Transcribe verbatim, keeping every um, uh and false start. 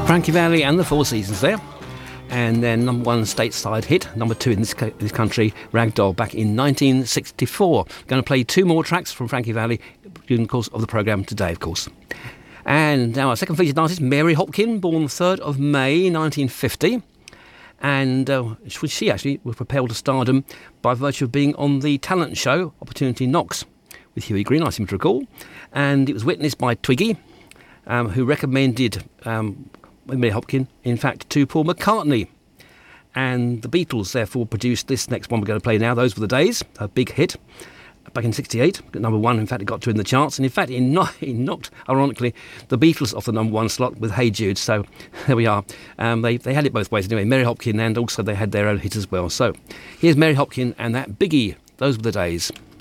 Frankie Valli and the Four Seasons there. And then number one stateside hit, number two in this, co- this country, Ragdoll, back in nineteen sixty-four. Going to play two more tracks from Frankie Valli during the course of the programme today, of course. And now our second featured artist, Mary Hopkin, born the third of May nineteen fifty. And uh, she actually was propelled to stardom by virtue of being on the talent show Opportunity Knocks with Hughie Green, I seem to recall. And it was witnessed by Twiggy, um, who recommended um, Mary Hopkin, in fact, to Paul McCartney. And the Beatles, therefore, produced this next one we're going to play now, Those Were the Days, a big hit. Back in sixty-eight, number one, in fact, it got to in the charts. And in fact, it, no- it knocked, ironically, the Beatles off the number one slot with Hey Jude. So there we are. Um, they, they had it both ways anyway, Mary Hopkin, and also they had their own hit as well. So here's Mary Hopkin and that biggie, Those Were the Days.